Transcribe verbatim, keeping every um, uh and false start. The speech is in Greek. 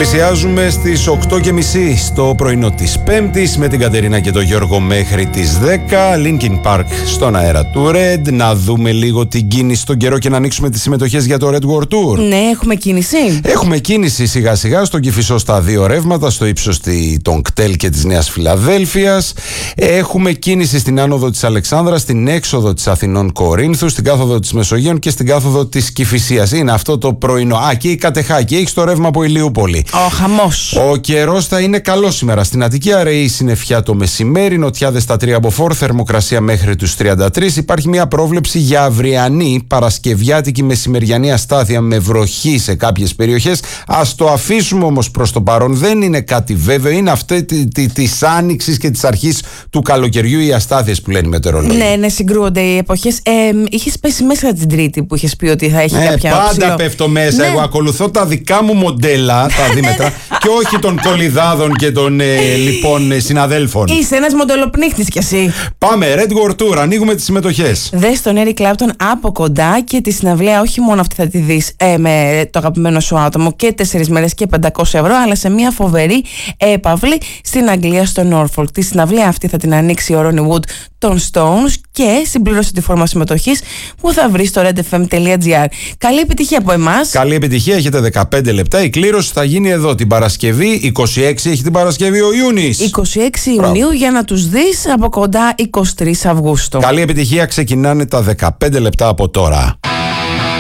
Πλησιάζουμε στις οκτώ και μισή στο πρωινό της Πέμπτης με την Κατερίνα και τον Γιώργο μέχρι τις δέκα. Linkin Park στον αέρα του Red. Να δούμε λίγο την κίνηση στον καιρό και να ανοίξουμε τις συμμετοχές για το Red World Tour. Ναι, έχουμε κίνηση. Έχουμε κίνηση σιγά σιγά στον Κηφισό στα δύο ρεύματα, στο ύψος των ΚΤΕΛ και της Νέας Φιλαδέλφειας. Έχουμε κίνηση στην άνοδο της Αλεξάνδρας, στην έξοδο της Αθηνών Κορίνθου, στην κάθοδο της Μεσογείων και στην κάθοδο της Κηφισίας. Είναι αυτό το πρωινό. Α, και η Κατεχάκη έχει το ρεύμα από Ηλιούπολη. Ο χαμός. Ο καιρός θα είναι καλός σήμερα. Στην Αττική αραιή συννεφιά το μεσημέρι, νοτιάδες στα τρία μποφόρ, θερμοκρασία μέχρι τους τριάντα τρία. Υπάρχει μια πρόβλεψη για αυριανή παρασκευιάτικη μεσημεριανή αστάθεια με βροχή σε κάποιες περιοχές. Ας το αφήσουμε όμως προς το παρόν. Δεν είναι κάτι βέβαιο. Είναι αυτή τη, τη, της άνοιξης και της αρχής του καλοκαιριού οι αστάθειες που λένε οι μετεωρολόγοι. Ναι, ναι, συγκρούονται οι εποχές. Ε, είχες πέσει μέσα την Τρίτη που είχες πει ότι θα έχει ε, κάποια πάντα ψηλό. πέφτω μέσα. Ναι. Εγώ ακολουθώ τα δικά μου μοντέλα, τα δίμετρα, και όχι των κολυδάδων και των ε, λοιπόν συναδέλφων. Είσαι ένας μοντελοπνίχτης κι εσύ. Πάμε, Red World Tour, ανοίγουμε τις συμμετοχές. Δες τον Eric Clapton από κοντά και τη συναυλία, όχι μόνο αυτή θα τη δεις ε, με το αγαπημένο σου άτομο και τέσσερις μέρες και πεντακόσια ευρώ, αλλά σε μια φοβερή έπαυλη στην Αγγλία, στο Norfolk. Τη συναυλία αυτή θα την ανοίξει ο Ronnie Wood των Stones και συμπλήρωσε τη φόρμα συμμετοχής που θα βρει στο redfm τελεία gr. Καλή επιτυχία από εμάς. Καλή επιτυχία, έχετε δεκαπέντε λεπτά. Η κλήρωση θα γίνει εδώ την Παρασκευή. είκοσι έξι έχει την Παρασκευή ο Ιούνις. είκοσι έξι Ιουνίου για να τους δεις από κοντά είκοσι τρεις Αυγούστου. Καλή επιτυχία, ξεκινάνε τα δεκαπέντε λεπτά από τώρα.